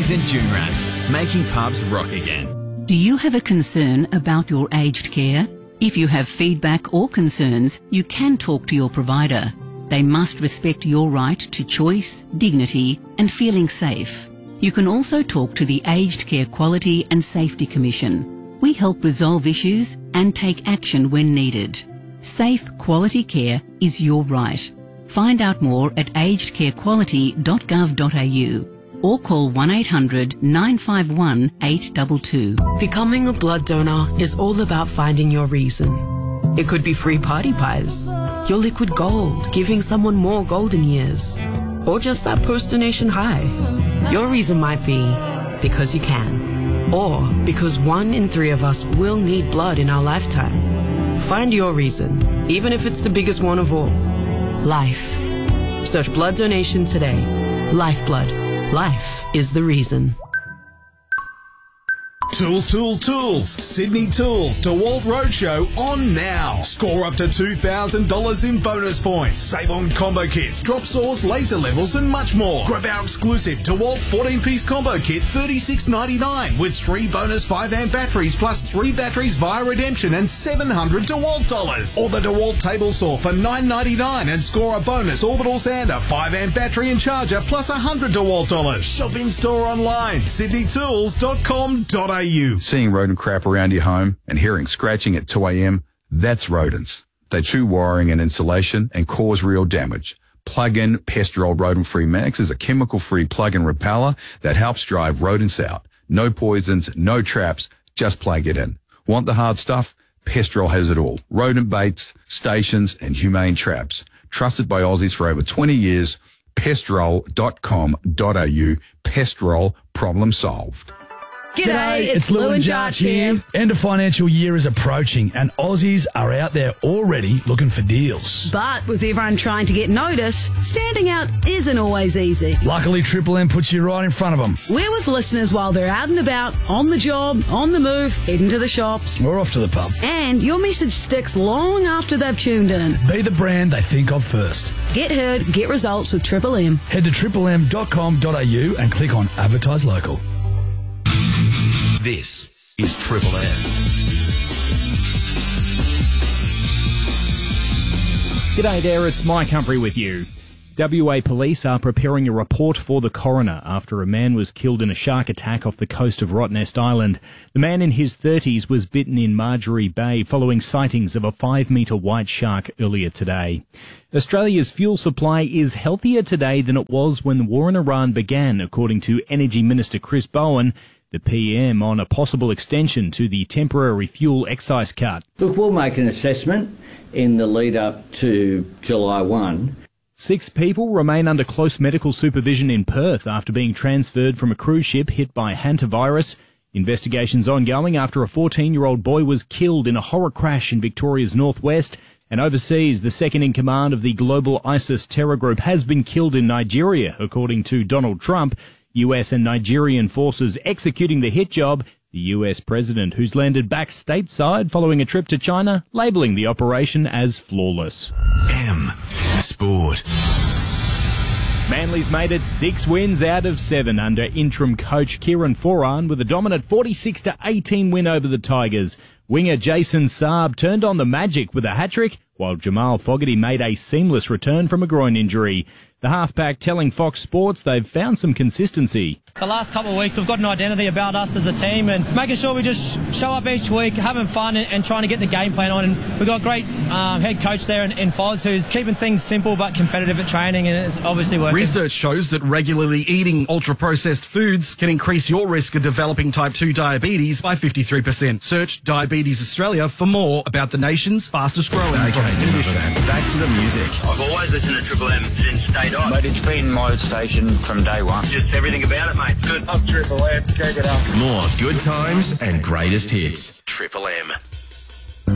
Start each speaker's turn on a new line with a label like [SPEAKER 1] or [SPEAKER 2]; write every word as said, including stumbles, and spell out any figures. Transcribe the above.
[SPEAKER 1] Doggies and Dune Rats, making pubs rock again.
[SPEAKER 2] Do you have a concern about your aged care? If you have feedback or concerns, you can talk to your provider. They must respect your right to choice, dignity and feeling safe. You can also talk to the Aged Care Quality and Safety Commission. We help resolve issues and take action when needed. Safe, quality care is your right. Find out more at aged care quality dot gov dot a u or call one eight hundred nine five one eight two two.
[SPEAKER 3] Becoming a blood donor is all about finding your reason. It could be free party pies, your liquid gold, giving someone more golden years, or just that post-donation high. Your reason might be because you can, or because one in three of us will need blood in our lifetime. Find your reason, even if it's the biggest one of all. Life. Search blood donation today. Lifeblood. Life is the reason.
[SPEAKER 4] Tools, tools, tools. Sydney Tools DeWalt Roadshow on now. Score up to two thousand dollars in bonus points. Save on combo kits, drop saws, laser levels and much more. Grab our exclusive DeWalt fourteen piece combo kit, thirty-six ninety-nine, with three bonus five amp batteries plus three batteries via redemption and seven hundred DeWalt dollars. Or the DeWalt table saw for nine ninety-nine and score a bonus orbital sander, five amp battery and charger plus one hundred DeWalt dollars. Shop in store online, sydney tools dot com dot a u.
[SPEAKER 5] Seeing rodent crap around your home and hearing scratching at two a m, that's rodents. They chew wiring and insulation and cause real damage. Plug-in Pestrol Rodent-Free Max is a chemical-free plug-in repeller that helps drive rodents out. No poisons, no traps, just plug it in. Want the hard stuff? Pestrol has it all. Rodent baits, stations and humane traps. Trusted by Aussies for over twenty years. pestrol dot com dot a u. Pestrol, problem solved.
[SPEAKER 6] G'day, it's Lou and Jarch here. End of financial year is approaching and Aussies are out there already looking for deals.
[SPEAKER 7] But with everyone trying to get noticed, standing out isn't always easy.
[SPEAKER 6] Luckily, Triple M puts you right in front of them.
[SPEAKER 7] We're with listeners while they're out and about, on the job, on the move, heading to the shops.
[SPEAKER 6] We're off to the pub.
[SPEAKER 7] And your message sticks long after they've tuned in.
[SPEAKER 6] Be the brand they think of first.
[SPEAKER 7] Get heard, get results with Triple M.
[SPEAKER 6] Head to triple m dot com dot a u and click on Advertise Local.
[SPEAKER 8] This is Triple M.
[SPEAKER 9] G'day there, it's Mike Humphrey with you. W A police are preparing a report for the coroner after a man was killed in a shark attack off the coast of Rottnest Island. The man in his thirties was bitten in Marjorie Bay following sightings of a five metre white shark earlier today. Australia's fuel supply is healthier today than it was when the war in Iran began, according to Energy Minister Chris Bowen, the P M on a possible extension to the temporary fuel excise cut.
[SPEAKER 10] Look, we'll make an assessment in the lead up to July first.
[SPEAKER 9] Six people remain under close medical supervision in Perth after being transferred from a cruise ship hit by hantavirus. Investigations ongoing after a fourteen-year-old boy was killed in a horror crash in Victoria's northwest. And overseas, the second in command of the global ISIS terror group has been killed in Nigeria, according to Donald Trump. U S and Nigerian forces executing the hit job. The U S president, who's landed back stateside following a trip to China, labelling the operation as flawless.
[SPEAKER 8] M Sport.
[SPEAKER 9] Manly's made it six wins out of seven under interim coach Kieran Foran with a dominant forty-six to eighteen win over the Tigers. Winger Jason Saab turned on the magic with a hat-trick, while Jamal Fogarty made a seamless return from a groin injury. The halfback telling Fox Sports they've found some consistency.
[SPEAKER 11] The last couple of weeks we've got an identity about us as a team and making sure we just show up each week, having fun and, and trying to get the game plan on. And we've got a great um, head coach there in, in Foz who's keeping things simple but competitive at training, and it's obviously working.
[SPEAKER 12] Research shows that regularly eating ultra-processed foods can increase your risk of developing type two diabetes by fifty-three percent. Search Diabetes Australia for more about the nation's fastest growing.
[SPEAKER 8] Okay, enough of that. Back to the music.
[SPEAKER 13] I've always listened to Triple M since day dot.
[SPEAKER 14] Mate, it's been my station from day one.
[SPEAKER 13] Just everything about it, mate. It's good. Up Triple M. Check it out.
[SPEAKER 8] More good times and greatest hits. Triple M.